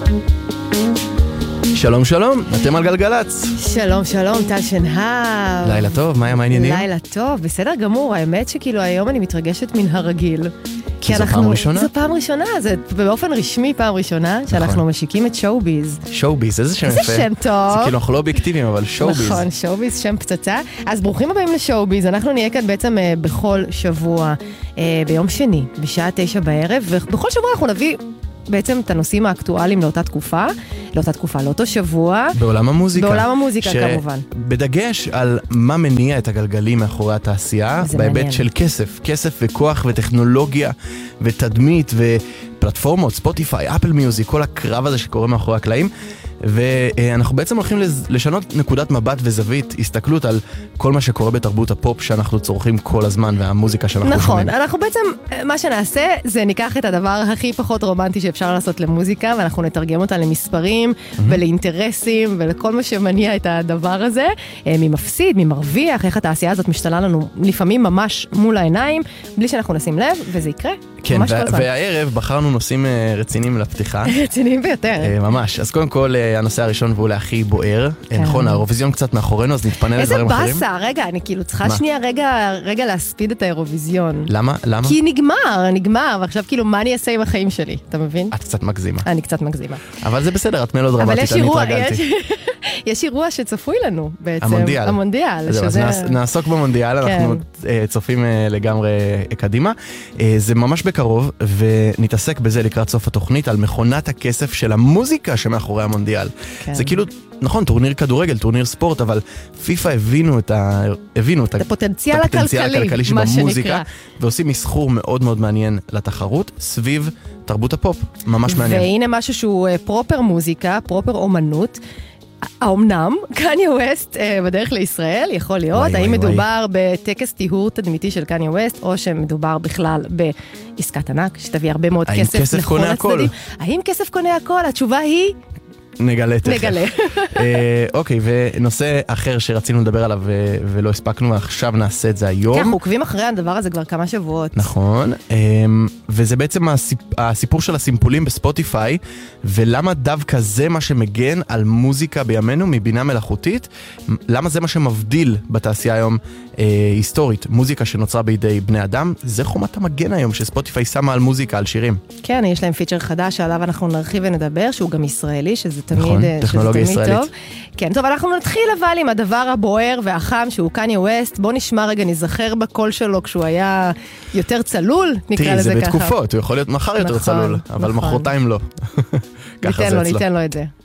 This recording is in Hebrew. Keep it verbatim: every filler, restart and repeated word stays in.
שלום שלום, אתם על גלגלץ. שלום שלום, טל שנהב. לילה טוב, מה היה מעניינים? לילה טוב, בסדר גמור, האמת שכאילו היום אני מתרגשת מן הרגיל. כי זו פעם ראשונה? זו פעם ראשונה, זה באופן רשמי פעם ראשונה, שאנחנו משיקים את שואוביז. שואוביז, איזה שם יפה. איזה שם טוב. זה כאילו אנחנו לא אובייקטיביים, אבל שואוביז. נכון, שואוביז, שם פצצה. אז ברוכים הבאים לשואוביז, אנחנו נהיה כאן בעצם בכל שבוע, ביום שני, בשעה תשע בערב, ובכל שבוע אנחנו נביא בעצם את הנושאים האקטואליים לאותה תקופה, לאותה תקופה, לאותו שבוע. בעולם המוזיקה. בעולם המוזיקה, כמובן. בדגש על מה מניע את הגלגלים מאחורי התעשייה, בהיבט של כסף. כסף וכוח וטכנולוגיה ותדמית ופלטפורמות, ספוטיפיי, אפל מיוזיק, כל הקרב הזה שקורה מאחורי הקלעים. ואנחנו בעצם הולכים לשנות נקודת מבט וזווית, הסתכלות על כל מה שקורה בתרבות הפופ שאנחנו צורכים כל הזמן, והמוזיקה שאנחנו שומעים. נכון, אנחנו בעצם, מה שנעשה זה ניקח את הדבר הכי פחות רומנטי שאפשר לעשות למוזיקה, ואנחנו נתרגם אותה למספרים ולאינטרסים ולכל מה שמניע את הדבר הזה, ממפסיד, ממרוויח, איך התעשייה הזאת משתלה לנו לפעמים ממש מול העיניים, בלי שאנחנו נשים לב, וזה יקרה. כן, והערב בחרנו נושאים רציניים לפתיחה. רציניים ביותר. ממש, אז קודם כל הנושא הראשון והוא להכי בוער. נכון, האירוויזיון קצת מאחורינו, אז נתפנה לדברים אחרים. איזה באסה, רגע, אני כאילו צריכה שנייה רגע להספיד את האירוויזיון. למה? למה? כי נגמר, נגמר, ועכשיו כאילו מה אני אעשה עם החיים שלי, אתה מבין? את קצת מגזימה. אני קצת מגזימה. אבל זה בסדר, את מלא דרמטית, אני התרגלתי. יש אירוע שצפוי לנו בעצם. המונדיאל. המונדיאל. אז נעסוק במונדיאל, אנחנו צופים לגמרי קדימה. זה ממש בקרוב, ונתעסק בזה לקראת סוף התוכנית, על מכונת הכסף של המוזיקה שמאחורי המונדיאל. זה כאילו, נכון, טורניר כדורגל, טורניר ספורט, אבל פיפה הבינו את ה... הבינו את הפוטנציאל הכלכלי, מה שנקרא. ועושים מסחור מאוד מאוד מעניין לתחרות, סביב תרבות הפופ. ממש מעניין. והנה משהו שהוא פרופר מוזיקה, פרופר אומנות, האומנם, קניה ווסט בדרך לישראל, יכול להיות, האם מדובר בטקס טיהור תדמיתי של קניה ווסט, או שמדובר בכלל בעסקת ענק, שתביא הרבה מאוד כסף לכל הצדדים. האם כסף קונה הכל? התשובה היא... נגלה תכף. נגלה. אוקיי, ונושא אחר שרצינו לדבר עליו ולא הספקנו, עכשיו נעשה את זה היום. כן, אנחנו עוקבים אחרי הדבר הזה כבר כמה שבועות. נכון, וזה בעצם הסיפור של הסימפולים בספוטיפיי, ולמה דווקא זה מה שמגן על מוזיקה בימינו מבינה מלאכותית, למה זה מה שמבדיל בתעשייה היום היסטורית, מוזיקה שנוצרה בידי בני אדם, זה חומת המגן היום שספוטיפיי שמה על מוזיקה, על שירים. כן, יש להם פיצ'ר חדש שעליו אנחנו נרחיב ונדבר, שהוא גם ישראלי, שזה תמיד, נכון, טכנולוגיה שזה תמיד ישראלית. טוב. כן, טוב, אנחנו נתחיל אבל עם הדבר הבוער והחם שהוא קניה ווסט. בוא נשמע רגע, נזכר בקול שלו כשהוא היה יותר צלול, נקרא לזה ככה. תראי, זה בתקופות, הוא יכול להיות מחר יותר צלול, אבל מחרתיים לא. ניתן לו, ניתן לו את זה.